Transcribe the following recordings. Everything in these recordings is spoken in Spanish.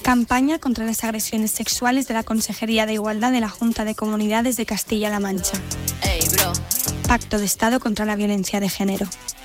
Campaña contra las agresiones sexuales de la Consejería de Igualdad de la Junta de Comunidades de Castilla-La Mancha. Pacto de Estado contra la violencia de género.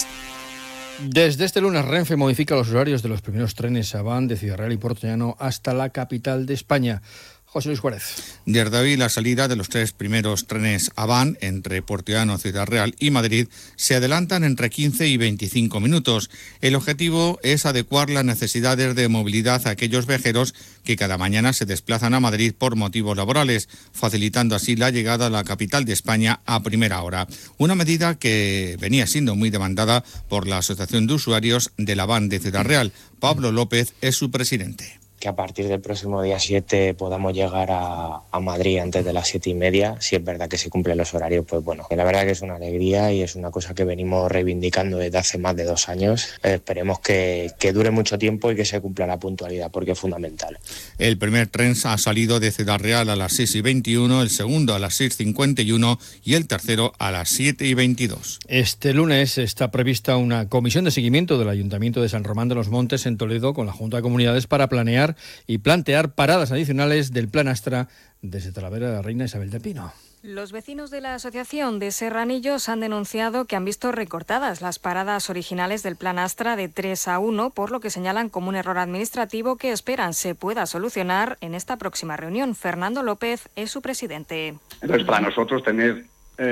Desde este lunes, Renfe modifica los horarios de los primeros trenes Avant de Ciudad Real y Puerto Llano hasta la capital de España. José Luis Juárez. Desde hoy, la salida de los 3 primeros trenes Avant entre Puerto Llano, Ciudad Real y Madrid se adelantan entre 15 y 25 minutos. El objetivo es adecuar las necesidades de movilidad a aquellos viajeros que cada mañana se desplazan a Madrid por motivos laborales, facilitando así la llegada a la capital de España a primera hora. Una medida que venía siendo muy demandada por la Asociación de Usuarios del Avant de Ciudad Real. Pablo López es su presidente. Que a partir del próximo día 7 podamos llegar a Madrid antes de las 7:30. Si es verdad que se cumplen los horarios, pues bueno, la verdad que es una alegría y es una cosa que venimos reivindicando desde hace más de 2 años. Esperemos que dure mucho tiempo y que se cumpla la puntualidad, porque es fundamental. El primer tren ha salido de Ciudad Real a las 6:21, el segundo a las 6:51 y el tercero a las 7:22. Este lunes está prevista una comisión de seguimiento del Ayuntamiento de San Román de los Montes en Toledo con la Junta de Comunidades para planear y plantear paradas adicionales del Plan Astra desde Talavera de la Reina Isabel del Pino. Los vecinos de la Asociación de Serranillos han denunciado que han visto recortadas las paradas originales del Plan Astra de 3-1, por lo que señalan como un error administrativo que esperan se pueda solucionar en esta próxima reunión. Fernando López es su presidente. Entonces, para nosotros tener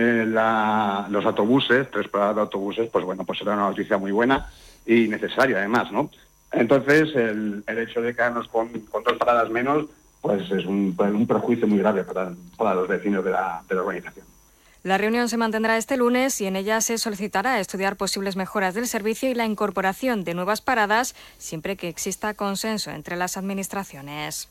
los autobuses, 3 paradas de autobuses, pues bueno, pues será una noticia muy buena y necesaria además, ¿no? Entonces, el hecho de quedarnos con 2 paradas menos, pues es un perjuicio muy grave para los vecinos de la organización. La reunión se mantendrá este lunes y en ella se solicitará estudiar posibles mejoras del servicio y la incorporación de nuevas paradas, siempre que exista consenso entre las administraciones.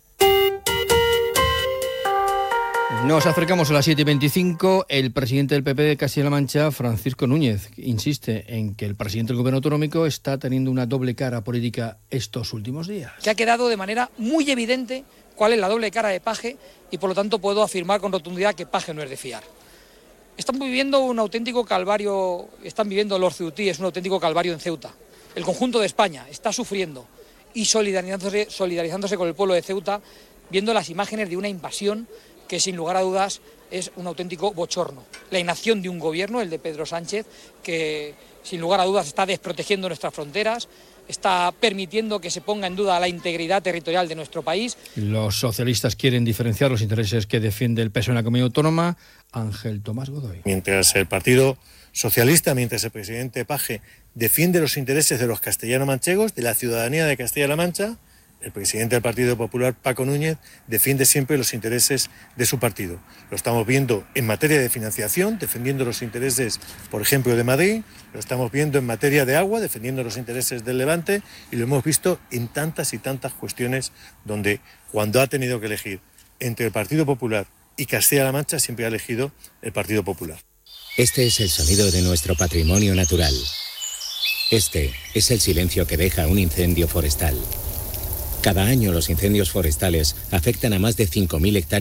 Nos acercamos a las 7:25. El presidente del PP de Castilla-La Mancha, Francisco Núñez, insiste en que el presidente del Gobierno autonómico está teniendo una doble cara política estos últimos días. Que ha quedado de manera muy evidente cuál es la doble cara de Paje y por lo tanto puedo afirmar con rotundidad que Paje no es de fiar. Estamos viviendo un auténtico calvario, están viviendo los ceutíes un auténtico calvario en Ceuta. El conjunto de España está sufriendo y solidarizándose con el pueblo de Ceuta, viendo las imágenes de una invasión que sin lugar a dudas es un auténtico bochorno. La inacción de un gobierno, el de Pedro Sánchez, que sin lugar a dudas está desprotegiendo nuestras fronteras, está permitiendo que se ponga en duda la integridad territorial de nuestro país. Los socialistas quieren diferenciar los intereses que defiende el PSOE en la comunidad autónoma. Ángel Tomás Godoy. Mientras el Partido Socialista, mientras el presidente Paje defiende los intereses de los castellano-manchegos, de la ciudadanía de Castilla-La Mancha, el presidente del Partido Popular, Paco Núñez, defiende siempre los intereses de su partido. Lo estamos viendo en materia de financiación, defendiendo los intereses, por ejemplo, de Madrid. Lo estamos viendo en materia de agua, defendiendo los intereses del Levante. Y lo hemos visto en tantas y tantas cuestiones donde, cuando ha tenido que elegir entre el Partido Popular y Castilla-La Mancha, siempre ha elegido el Partido Popular. Este es el sonido de nuestro patrimonio natural. Este es el silencio que deja un incendio forestal. Cada año los incendios forestales afectan a más de 5.000 hectáreas